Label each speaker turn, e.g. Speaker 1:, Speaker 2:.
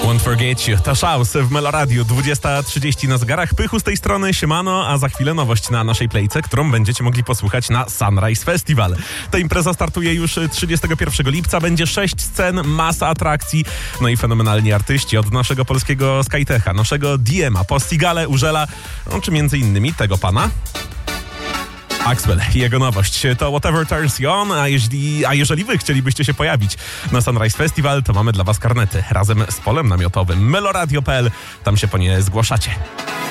Speaker 1: Won't Forget You, to Szaus w Meloradiu, 20:30 na zegarach. Pychu z tej strony, siemano, a za chwilę nowość na naszej plejce, którą będziecie mogli posłuchać na Sunrise Festival. Ta impreza startuje już 31 lipca, będzie 6 scen, masa atrakcji, no i fenomenalni artyści od naszego polskiego Skytecha, naszego DM-a, Postigale, Urzela, no, czy między innymi tego pana Axwell i jego nowość to Whatever Turns You On, a jeżeli wy chcielibyście się pojawić na Sunrise Festival, to mamy dla was karnety razem z polem namiotowym meloradio.pl, tam się po nie zgłaszacie.